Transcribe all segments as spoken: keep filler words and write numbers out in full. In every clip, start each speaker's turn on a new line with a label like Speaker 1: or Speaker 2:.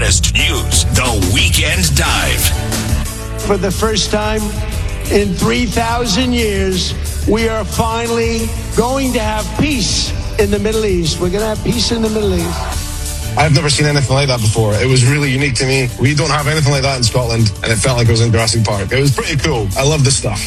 Speaker 1: hottest news. The Weekend Dive.
Speaker 2: For the first time in three thousand years, we are finally going to have peace in the Middle East. We're going to have peace in the Middle East.
Speaker 3: I've never seen anything like that before. It was really unique to me. We don't have anything like that in Scotland, and it felt like I was in Jurassic Park. It was pretty cool. I love this stuff.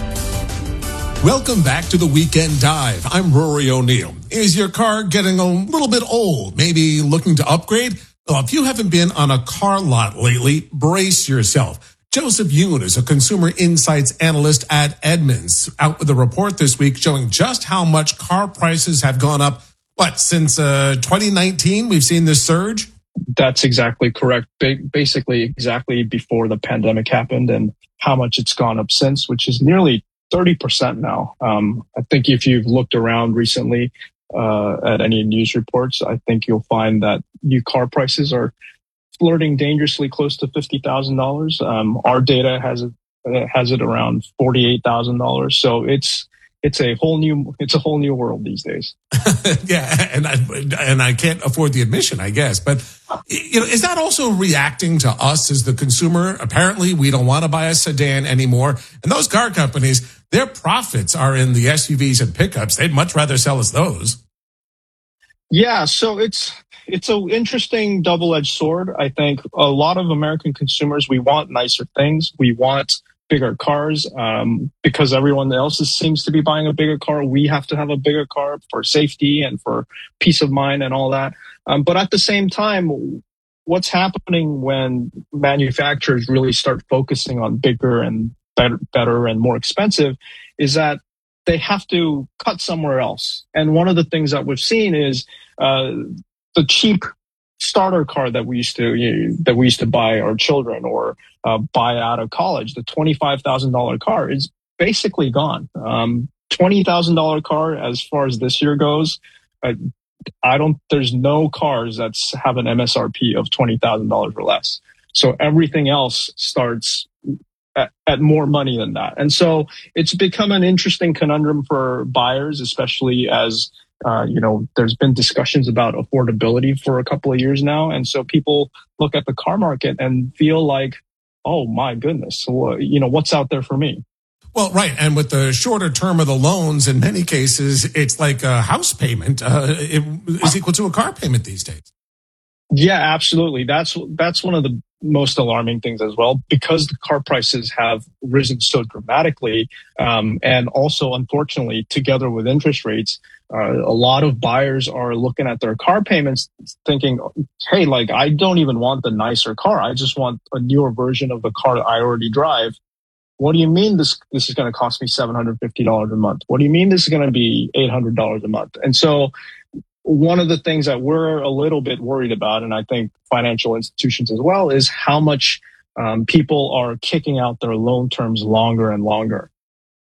Speaker 4: Welcome back to the Weekend Dive. I'm Rory O'Neill. Is your car getting a little bit old? Maybe looking to upgrade? Well, if you haven't been on a car lot lately, brace yourself. Joseph Yoon is a consumer insights analyst at Edmunds, out with a report this week showing just how much car prices have gone up. What, since uh, twenty nineteen, we've seen this surge?
Speaker 5: That's exactly correct. Ba- basically, exactly before the pandemic happened, and how much it's gone up since, which is nearly thirty percent now. Um, I think if you've looked around recently uh, at any news reports, I think you'll find that new car prices are flirting dangerously close to fifty thousand dollars. Um, our data has it, uh, has it around forty-eight thousand dollars. So it's it's a whole new it's a whole new world these days.
Speaker 4: Yeah, and I, and I can't afford the admission, I guess. But you know, is that also reacting to us as the consumer? Apparently, we don't want to buy a sedan anymore, and those car companies, their profits are in the S U Vs and pickups. They'd much rather sell us those.
Speaker 5: Yeah, so it's it's an interesting double-edged sword. I think a lot of American consumers, we want nicer things. We want bigger cars um, because everyone else is, seems to be buying a bigger car. We have to have a bigger car for safety and for peace of mind and all that. Um, but at the same time, what's happening when manufacturers really start focusing on bigger and better, better and more expensive is that they have to cut somewhere else. And one of the things that we've seen is uh, the cheap starter car that we used to you know, that we used to buy our children or uh, buy out of college. The twenty-five thousand dollars car is basically gone. Um, twenty thousand dollars car, as far as this year goes, uh, I don't. There's no cars that have an M S R P of twenty thousand dollars or less. So everything else starts at, at more money than that, and so it's become an interesting conundrum for buyers, especially as Uh, you know, there's been discussions about affordability for a couple of years now. And so people look at the car market and feel like, oh, my goodness, well, you know, what's out there for me?
Speaker 4: Well, right. And with the shorter term of the loans, in many cases, it's like a house payment uh, it is equal to a car payment these days.
Speaker 5: Yeah, absolutely. That's that's one of the most alarming things as well, because the car prices have risen so dramatically. Um, and also, unfortunately, together with interest rates, uh, a lot of buyers are looking at their car payments thinking, hey, like, I don't even want the nicer car. I just want a newer version of the car that I already drive. What do you mean this this is going to cost me seven hundred fifty dollars a month? What do you mean this is going to be eight hundred dollars a month? And so one of the things that we're a little bit worried about, and I think financial institutions as well, is how much um, people are kicking out their loan terms longer and longer.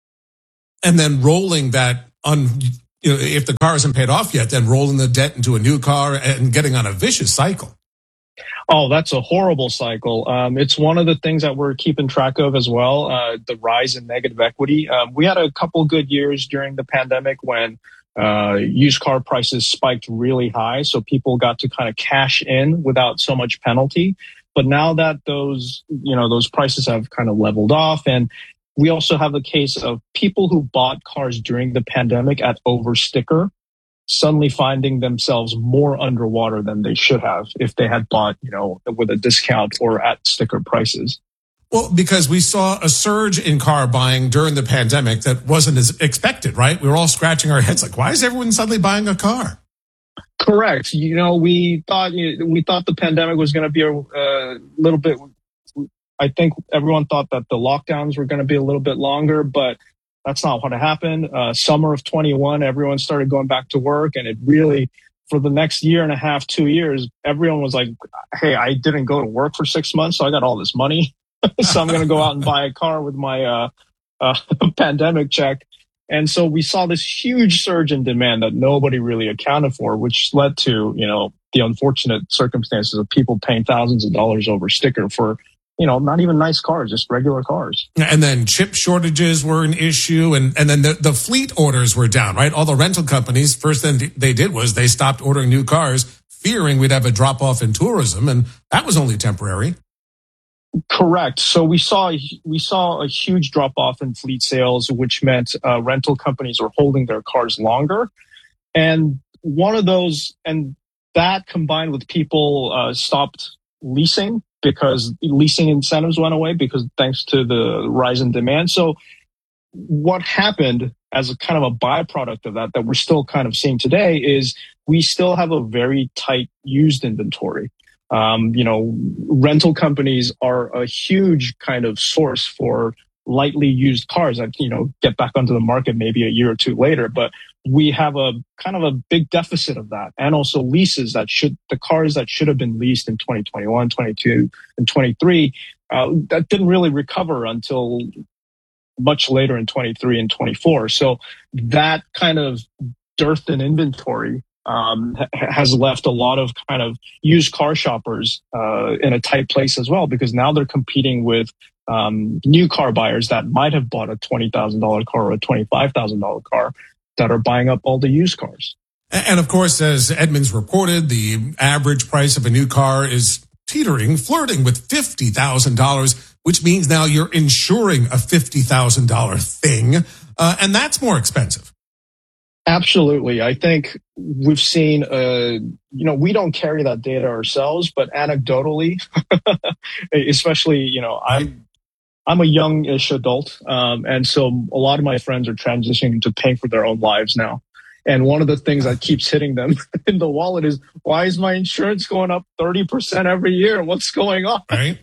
Speaker 4: And then rolling that on, you know, if the car isn't paid off yet, then rolling the debt into a new car and getting on a vicious cycle.
Speaker 5: Oh, that's a horrible cycle. Um, it's one of the things that we're keeping track of as well, uh, the rise in negative equity. Um, we had a couple good years during the pandemic when Uh, used car prices spiked really high, so people got to kind of cash in without so much penalty. But now that those, you know, those prices have kind of leveled off, and we also have the case of people who bought cars during the pandemic at over sticker suddenly finding themselves more underwater than they should have if they had bought, you know, with a discount or at sticker prices.
Speaker 4: Well, because we saw a surge in car buying during the pandemic that wasn't as expected, right? We were all scratching our heads like, why is everyone suddenly buying a car?
Speaker 5: Correct. You know, we thought we thought the pandemic was going to be a uh, little bit. I think everyone thought that the lockdowns were going to be a little bit longer, but that's not what happened. Uh, summer of twenty-one, everyone started going back to work, and it really, for the next year and a half, two years, everyone was like, "Hey, I didn't go to work for six months, so I got all this money." So I'm going to go out and buy a car with my uh, uh, pandemic check. And so we saw this huge surge in demand that nobody really accounted for, which led to, you know, the unfortunate circumstances of people paying thousands of dollars over sticker for, you know, not even nice cars, just regular cars.
Speaker 4: And then chip shortages were an issue. And, and then the, the fleet orders were down, right? All the rental companies, first thing they did was they stopped ordering new cars. fearing we'd have a drop off in tourism, and that was only temporary.
Speaker 5: Correct. So we saw we saw a huge drop off in fleet sales, which meant uh, rental companies were holding their cars longer. And one of those, and that combined with people uh, stopped leasing because leasing incentives went away because thanks to the rise in demand. So what happened as a kind of a byproduct of that, that we're still kind of seeing today, is we still have a very tight used inventory. Um, you know, rental companies are a huge kind of source for lightly used cars that, you know, get back onto the market maybe a year or two later. But we have a kind of a big deficit of that. And also leases that should, the cars that should have been leased in twenty twenty-one, twenty-two, and twenty-three, uh, that didn't really recover until much later in twenty-three and twenty-four. So that kind of dearth in inventory Um, has left a lot of kind of used car shoppers uh, in a tight place as well, because now they're competing with um, new car buyers that might have bought a twenty thousand dollars car or a twenty-five thousand dollars car that are buying up all the used cars.
Speaker 4: And of course, as Edmunds reported, the average price of a new car is teetering, flirting with fifty thousand dollars, which means now you're insuring a fifty thousand dollars thing, uh, and that's more expensive.
Speaker 5: Absolutely. I think we've seen, uh, you know, we don't carry that data ourselves, but anecdotally, especially, you know, I'm, I'm a youngish adult. Um, and so a lot of my friends are transitioning to paying for their own lives now. And one of the things that keeps hitting them in the wallet is, why is my insurance going up thirty percent every year? What's going on?
Speaker 4: Right.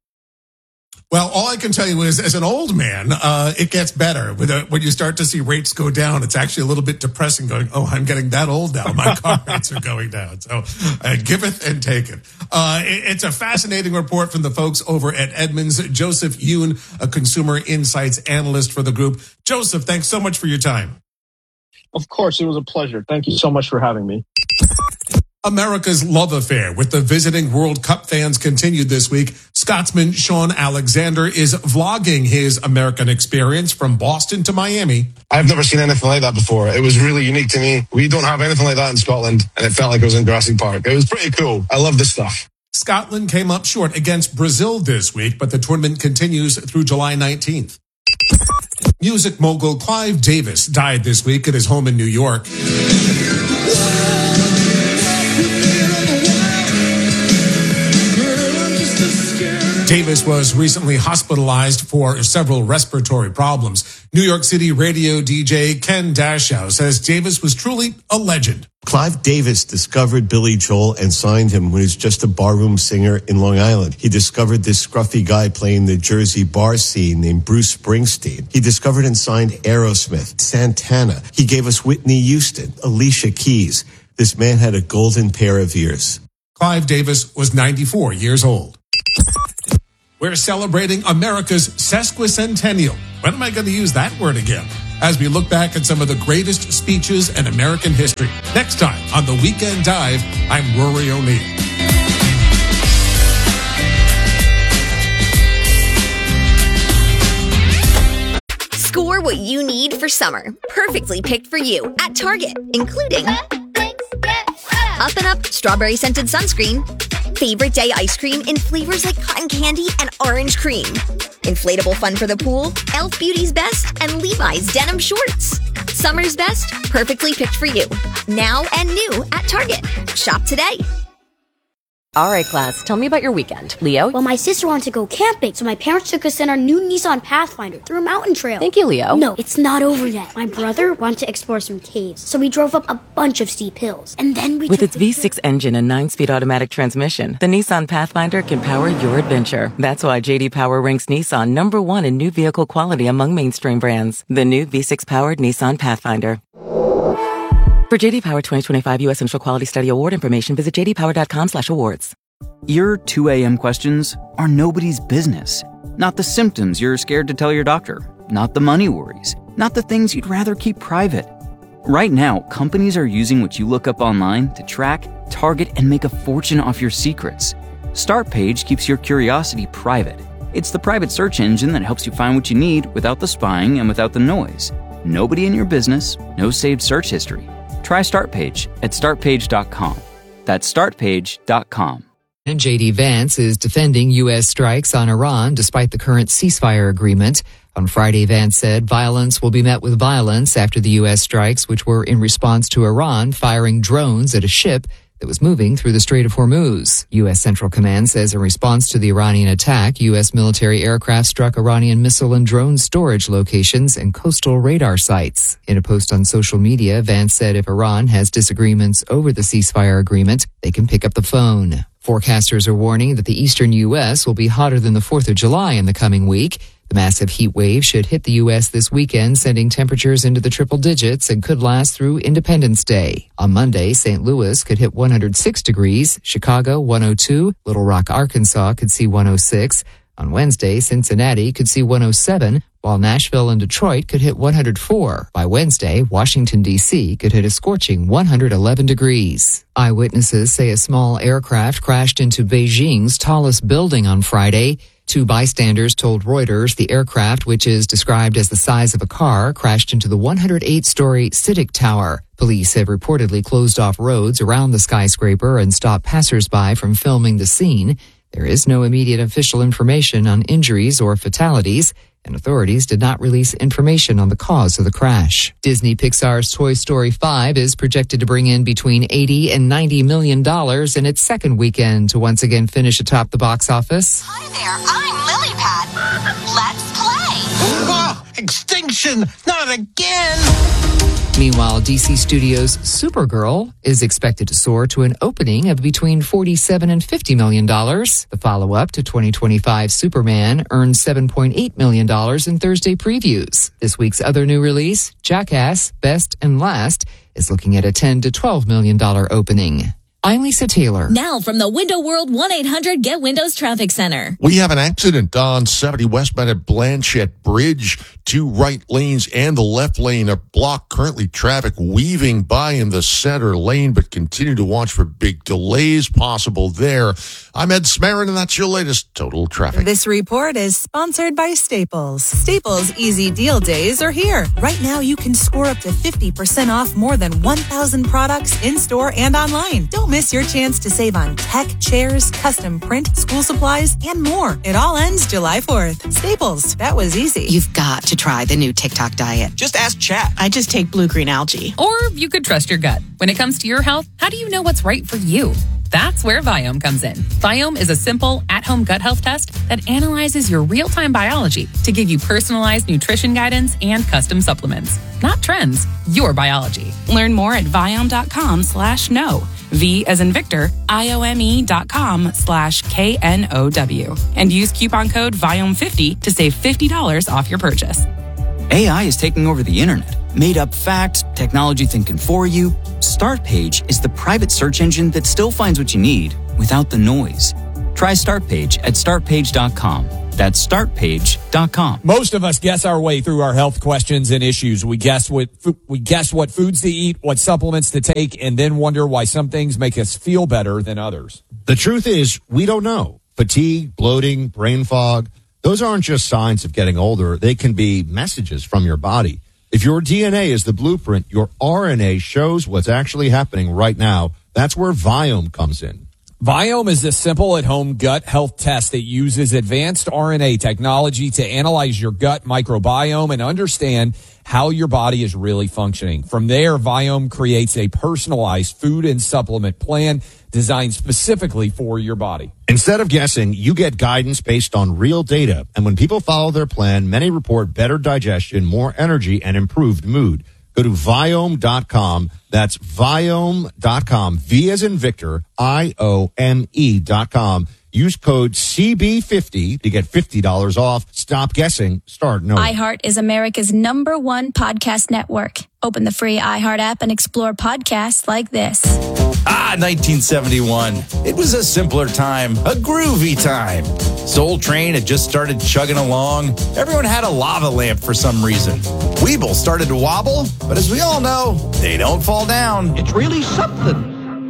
Speaker 4: Well, all I can tell you is, as an old man, uh, it gets better. When you start to see rates go down, it's actually a little bit depressing going, oh, I'm getting that old now. My car rates are going down. So uh, giveth and taketh. Uh, it, it's a fascinating report from the folks over at Edmunds. Joseph Yoon, a consumer insights analyst for the group. Joseph, thanks so much for your time.
Speaker 5: Of course, it was a pleasure. Thank you so much for having me.
Speaker 4: America's love affair with the visiting World Cup fans continued this week. Scotsman Sean Alexander is vlogging his American experience from Boston to Miami.
Speaker 3: I've never seen anything like that before. It was really unique to me. We don't have anything like that in Scotland, and it felt like I was in Jurassic Park. It was pretty cool. I love this stuff.
Speaker 4: Scotland came up short against Brazil this week, but the tournament continues through July nineteenth. Music mogul Clive Davis died this week at his home in New York. Davis was recently hospitalized for several respiratory problems. New York City radio D J Ken Dashow says Davis was truly a legend.
Speaker 6: Clive Davis discovered Billy Joel and signed him when he was just a barroom singer in Long Island. He discovered this scruffy guy playing the Jersey bar scene named Bruce Springsteen. He discovered and signed Aerosmith, Santana. He gave us Whitney Houston, Alicia Keys. This man had a golden pair of ears.
Speaker 4: Clive Davis was ninety-four years old. We're celebrating America's sesquicentennial. When am I going to use that word again? As we look back at some of the greatest speeches in American history. Next time on The Weekend Dive, I'm Rory O'Neill.
Speaker 7: Score what you need for summer. Perfectly picked for you at Target, including Up and Up Strawberry Scented Sunscreen, Favorite Day Ice Cream in flavors like cotton candy and orange cream, inflatable fun for the pool, e l f Beauty's Best, and Levi's Denim Shorts. Summer's best, perfectly picked for you. Now and new at Target. Shop today.
Speaker 8: All right, class, tell me about your weekend. Leo?
Speaker 9: Well, my sister wanted to go camping, so my parents took us in our new Nissan Pathfinder through a mountain trail.
Speaker 8: Thank you, Leo.
Speaker 9: No, it's not over yet. My brother wanted to explore some caves, so we drove up a bunch of steep hills. And then we
Speaker 8: With its V six engine and nine-speed automatic transmission, the Nissan Pathfinder can power your adventure. That's why J D Power ranks Nissan number one in new vehicle quality among mainstream brands. The new V six-powered Nissan Pathfinder. For J D Power twenty twenty-five U S Central Quality Study Award information, visit j d power dot com slash awards.
Speaker 10: Your two a.m. questions are nobody's business. Not the symptoms you're scared to tell your doctor. Not the money worries. Not the things you'd rather keep private. Right now, companies are using what you look up online to track, target, and make a fortune off your secrets. Startpage keeps your curiosity private. It's the private search engine that helps you find what you need without the spying and without the noise. Nobody in your business, no saved search history. Try Startpage at start page dot com. That's start page dot com.
Speaker 11: And J D Vance is defending U S strikes on Iran despite the current ceasefire agreement. On Friday, Vance said violence will be met with violence after the U S strikes, which were in response to Iran firing drones at a ship that was moving through the Strait of Hormuz. U S Central Command says in response to the Iranian attack, U S military aircraft struck Iranian missile and drone storage locations and coastal radar sites. In a post on social media, Vance said if Iran has disagreements over the ceasefire agreement, they can pick up the phone. Forecasters are warning that the eastern U S will be hotter than the fourth of July in the coming week. The massive heat wave should hit the U S this weekend, sending temperatures into the triple digits and could last through Independence Day. On Monday, Saint Louis could hit one hundred six degrees, Chicago one oh two, Little Rock, Arkansas could see one oh six. On Wednesday, Cincinnati could see one oh seven, while Nashville and Detroit could hit one hundred four. By Wednesday, Washington, D C could hit a scorching one hundred eleven degrees. Eyewitnesses say a small aircraft crashed into Beijing's tallest building on Friday. Two bystanders told Reuters the aircraft, which is described as the size of a car, crashed into the one hundred eight-story CITIC Tower. Police have reportedly closed off roads around the skyscraper and stopped passersby from filming the scene. There is no immediate official information on injuries or fatalities, and authorities did not release information on the cause of the crash. Disney Pixar's Toy Story five is projected to bring in between eighty and ninety million dollars in its second weekend to once again finish atop the box office.
Speaker 12: Hi there, I'm Lilypad. Let's play.
Speaker 13: Oh, extinction! Not again!
Speaker 11: Meanwhile, D C Studios' Supergirl is expected to soar to an opening of between forty-seven and fifty million dollars. The follow-up to twenty twenty-five Superman earned seven point eight million dollars in Thursday previews. This week's other new release, Jackass Best and Last, is looking at a ten to twelve million dollars opening. I'm Lisa Taylor.
Speaker 14: Now from the Window World one eight hundred Get Windows Traffic Center.
Speaker 15: We have an accident on seventy westbound at Blanchette Bridge. Two right lanes and the left lane are blocked. Currently traffic weaving by in the center lane, but continue to watch for big delays possible there. I'm Ed Smarin, and that's your latest Total Traffic.
Speaker 16: This report is sponsored by Staples. Staples Easy Deal Days are here. Right now you can score up to fifty percent off more than one thousand products in-store and online. Don't miss your chance to save on tech, chairs, custom print, school supplies, and more. It all ends July fourth. Staples, that was easy.
Speaker 17: You've got to try the new TikTok diet.
Speaker 18: Just ask chat.
Speaker 17: I just take blue-green algae.
Speaker 19: Or you could trust your gut. When it comes to your health, how do you know what's right for you? That's where Viome comes in. Viome is a simple, at-home gut health test that analyzes your real-time biology to give you personalized nutrition guidance and custom supplements. Not trends, your biology.
Speaker 20: Learn more at Viome.com slash no. V as in Victor, I-O-M-E dot com slash K N O W. And use coupon code Viome fifty to save fifty dollars off your purchase.
Speaker 10: A I is taking over the internet. Made up facts, technology thinking for you. Startpage is the private search engine that still finds what you need without the noise. Try Startpage at start page dot com. That's start page dot com.
Speaker 21: Most of us guess our way through our health questions and issues. We guess what we guess what foods to eat, what supplements to take, and then wonder why some things make us feel better than others.
Speaker 22: The truth is, we don't know. Fatigue, bloating, brain fog, those aren't just signs of getting older. They can be messages from your body. If your D N A is the blueprint, your R N A shows what's actually happening right now. That's where Viome comes in.
Speaker 21: Viome is a simple at-home gut health test that uses advanced R N A technology to analyze your gut microbiome and understand how your body is really functioning. From there, Viome creates a personalized food and supplement plan designed specifically for your body.
Speaker 22: Instead of guessing, you get guidance based on real data. And when people follow their plan, many report better digestion, more energy, and improved mood. Go to Viome dot com. That's Viome dot com. V as in Victor, I O M E dot com. Use code C B fifty to get fifty dollars off. Stop guessing. Start knowing.
Speaker 23: iHeart is America's number one podcast network. Open the free iHeart app and explore podcasts like this.
Speaker 24: Ah, nineteen seventy-one. It was a simpler time, a groovy time. Soul Train had just started chugging along. Everyone had a lava lamp for some reason. Weeble started to wobble, but as we all know, they don't fall down.
Speaker 13: It's really something.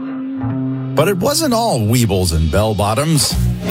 Speaker 24: But it wasn't all Weebles and bell-bottoms.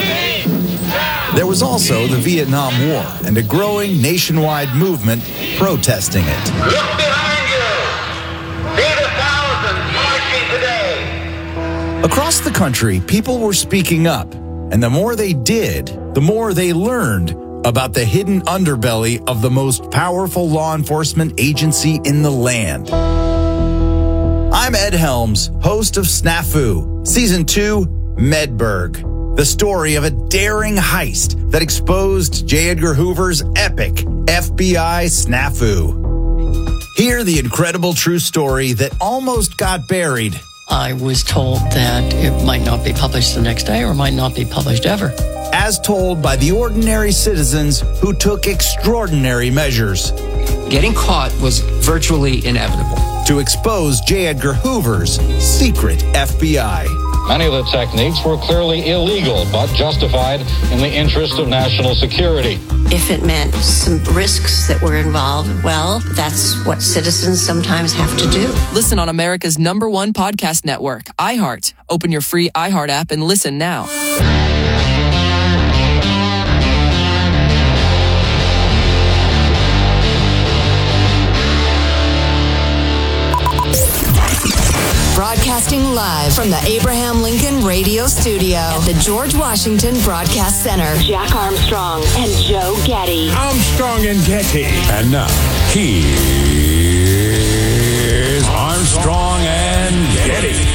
Speaker 24: There was also the Vietnam War and a growing nationwide movement protesting it.
Speaker 25: Look behind you. See the thousands marching today.
Speaker 24: Across the country, people were speaking up, and the more they did, the more they learned about the hidden underbelly of the most powerful law enforcement agency in the land. I'm Ed Helms, host of Snafu, Season two, Medberg, the story of a daring heist that exposed J. Edgar Hoover's epic F B I snafu. Hear the incredible true story that almost got buried.
Speaker 1: I was told that it might not be published the next day or might not be published ever.
Speaker 24: As told by the ordinary citizens who took extraordinary measures.
Speaker 2: Getting caught was virtually inevitable.
Speaker 24: To expose J. Edgar Hoover's secret F B I.
Speaker 5: Many of the techniques were clearly illegal, but justified in the interest of national security.
Speaker 18: If it meant some risks that were involved, well, that's what citizens sometimes have to do.
Speaker 25: Listen on America's number one podcast network, iHeart. Open your free iHeart app and listen now.
Speaker 26: Broadcasting live from the Abraham Lincoln Radio Studio at the George Washington Broadcast Center.
Speaker 27: Jack Armstrong and Joe Getty.
Speaker 28: Armstrong and Getty. And now, here's Armstrong and Getty.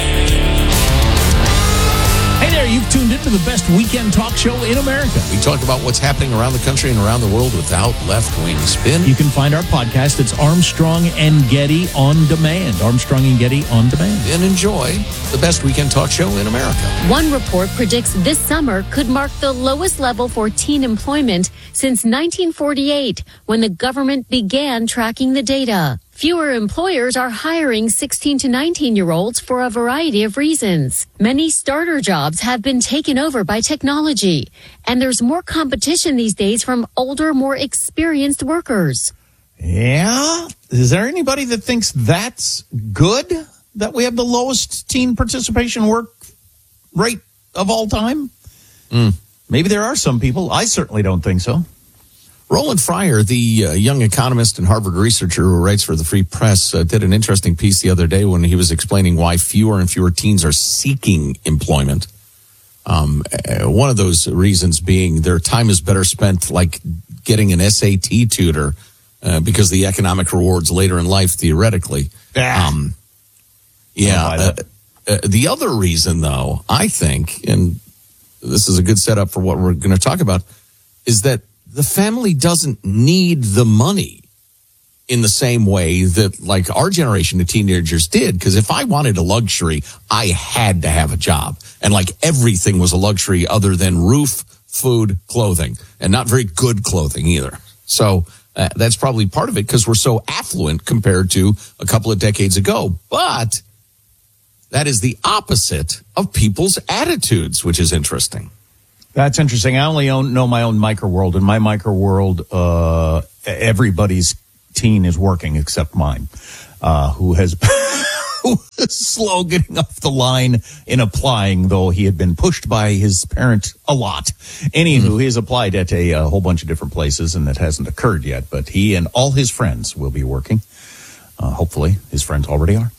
Speaker 29: Hey there, you've tuned into the best weekend talk show in America.
Speaker 4: We talk about what's happening around the country and around the world without left-wing spin.
Speaker 29: You can find our podcast. It's Armstrong and Getty On Demand. Armstrong and Getty On Demand.
Speaker 4: And enjoy the best weekend talk show in America.
Speaker 30: One report predicts this summer could mark the lowest level for teen employment since nineteen forty-eight, when the government began tracking the data. Fewer employers are hiring sixteen to nineteen-year-olds for a variety of reasons. Many starter jobs have been taken over by technology, and there's more competition these days from older, more experienced workers.
Speaker 29: Yeah? Is there anybody that thinks that's good, that we have the lowest teen participation work rate of all time?
Speaker 4: Mm.
Speaker 29: Maybe there are some people. I certainly don't think so.
Speaker 4: Roland Fryer, the uh, young economist and Harvard researcher who writes for the Free Press, uh, did an interesting piece the other day when he was explaining why fewer and fewer teens are seeking employment. Um, uh, one of those reasons being their time is better spent like getting an S A T tutor uh, because the economic rewards later in life, theoretically. Um, yeah. Uh, uh, the other reason, though, I think, and this is a good setup for what we're going to talk about, is that the family doesn't need the money in the same way that, like, our generation of teenagers did. Because if I wanted a luxury, I had to have a job. And, like, everything was a luxury other than roof, food, clothing. And not very good clothing either. So uh, that's probably part of it because we're so affluent compared to a couple of decades ago. But that is the opposite of people's attitudes, which is interesting.
Speaker 29: That's interesting. I only own, know my own micro world. In my micro world, uh, everybody's teen is working except mine, uh, who has who is slow getting off the line in applying, though he had been pushed by his parent a lot. Anywho, mm-hmm. he's applied at a, a whole bunch of different places, and it hasn't occurred yet. But he and all his friends will be working. Uh, hopefully, his friends already are.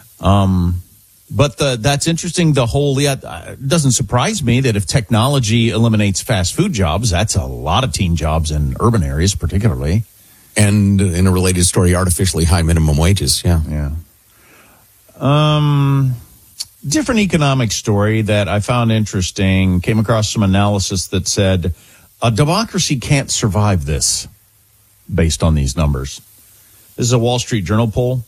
Speaker 29: Um. But the, that's interesting. The whole, yeah, it doesn't surprise me that if technology eliminates fast food jobs, that's a lot of teen jobs in urban areas, particularly.
Speaker 4: And in a related story, artificially high minimum wages. Yeah.
Speaker 29: Yeah. Um, different economic story that I found interesting. Came across some analysis that said a democracy can't survive this based on these numbers. This is a Wall Street Journal poll.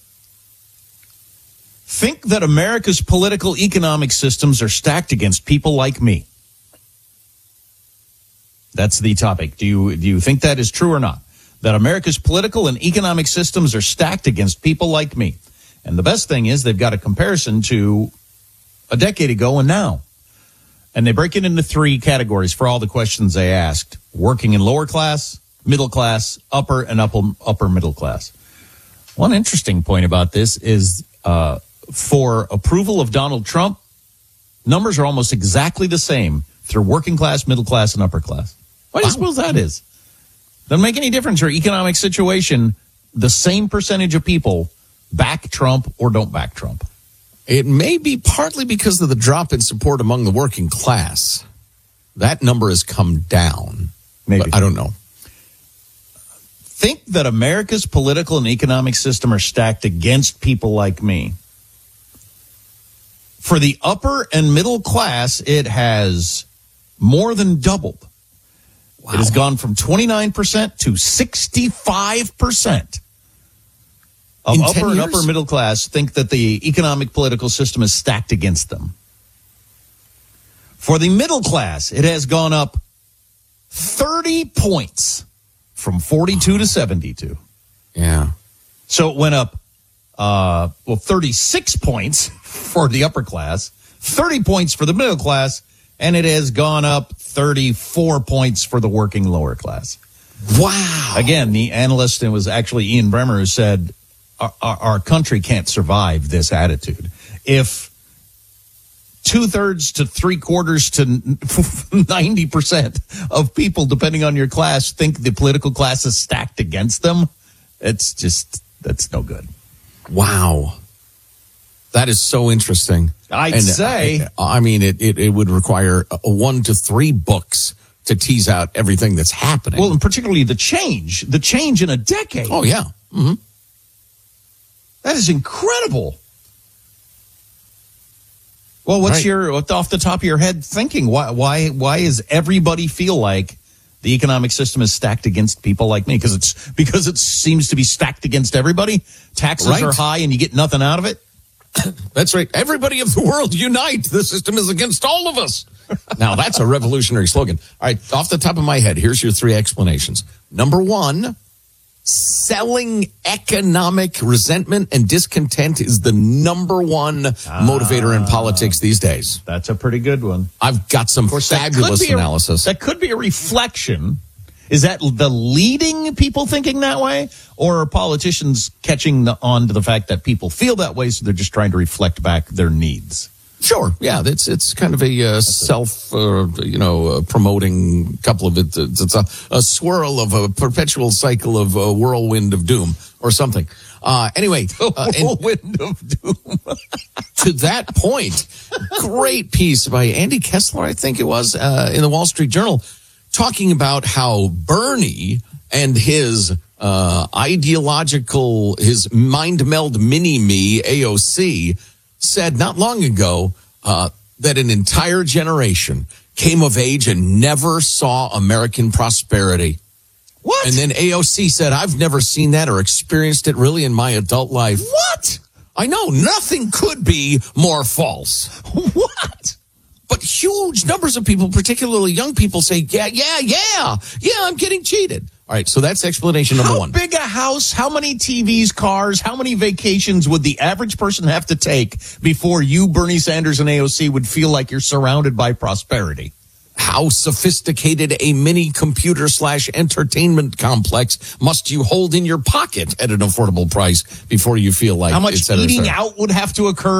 Speaker 29: Think that America's political economic systems are stacked against people like me. That's the topic. Do you do you think that is true or not? That America's political and economic systems are stacked against people like me. And the best thing is they've got a comparison to a decade ago and now. And they break it into three categories for all the questions they asked. Working and lower class, middle class, upper and upper, upper middle class. One interesting point about this is uh, for approval of Donald Trump, numbers are almost exactly the same through working class, middle class, and upper class. Why do you suppose that is? Doesn't make any difference. Your economic situation, the same percentage of people back Trump or don't back Trump.
Speaker 3: It may be partly because of the drop in support among the working class. That number has come down.
Speaker 29: Maybe.
Speaker 3: But I don't know.
Speaker 29: Think that America's political and economic system are stacked against people like me. For the upper and middle class, it has more than doubled. Wow. It has gone from twenty-nine percent to sixty-five percent of
Speaker 3: In
Speaker 29: upper and
Speaker 3: years?
Speaker 29: upper middle class think that the economic political system is stacked against them. For the middle class, it has gone up thirty points from forty-two to seventy-two.
Speaker 3: Yeah.
Speaker 29: So it went up, uh, well, thirty-six points for the upper class, thirty points for the middle class, and it has gone up thirty-four points for the working lower class.
Speaker 3: Wow.
Speaker 29: Again, the analyst, it was actually Ian Bremmer who said, our, our, our country can't survive this attitude. If two-thirds to three-quarters to ninety percent of people, depending on your class, think the political class is stacked against them, it's just, that's no good.
Speaker 3: Wow. That is so interesting.
Speaker 29: I'd
Speaker 3: and
Speaker 29: say.
Speaker 3: I, I mean, it, it, it would require a one to three books to tease out everything that's happening.
Speaker 29: Well, and particularly the change, the change in a decade.
Speaker 3: Oh, yeah. Mm-hmm.
Speaker 29: That is incredible. Well, what's
Speaker 3: right.
Speaker 29: your, off the top of your head thinking? Why, why, why is everybody feel like the economic system is stacked against people like me? Because it's, because it seems to be stacked against everybody. Taxes
Speaker 3: Right.
Speaker 29: are high and you get nothing out of it.
Speaker 3: That's right. Everybody of the world unite. The system is against all of us. Now, that's a revolutionary slogan. All right, off the top of my head, here's your three explanations. Number one, selling economic resentment and discontent is the number one ah, motivator in politics these days.
Speaker 29: That's a pretty good one.
Speaker 3: I've got some fabulous
Speaker 29: that
Speaker 3: analysis.
Speaker 29: A, that could be a reflection. Is that the leading people thinking that way? Or are politicians catching the, on to the fact that people feel that way, so they're just trying to reflect back their needs?
Speaker 3: Sure. Yeah, it's it's kind of a uh, self, uh, you know, uh, promoting couple of it. It's a, a swirl of a perpetual cycle of a whirlwind of doom or something. Uh, anyway, uh,
Speaker 29: whirlwind of doom.
Speaker 3: To that point, great piece by Andy Kessler, I think it was, uh, in the Wall Street Journal, talking about how Bernie and his uh, ideological, his mind meld mini-me, A O C, said not long ago uh, that an entire generation came of age and never saw American prosperity.
Speaker 29: What?
Speaker 3: And then A O C said, I've never seen that or experienced it really in my adult life.
Speaker 29: What?
Speaker 3: I know, nothing could be more false.
Speaker 29: What?
Speaker 3: But huge numbers of people, particularly young people, say, yeah, yeah, yeah, yeah, I'm getting cheated. All right, so that's explanation number
Speaker 29: how
Speaker 3: one.
Speaker 29: How big a house, how many T Vs, cars, how many vacations would the average person have to take before you, Bernie Sanders, and A O C would feel like you're surrounded by prosperity?
Speaker 3: How sophisticated a mini computer slash entertainment complex must you hold in your pocket at an affordable price before you feel like
Speaker 29: how much
Speaker 3: et cetera,
Speaker 29: eating
Speaker 3: et cetera.
Speaker 29: out would have to occur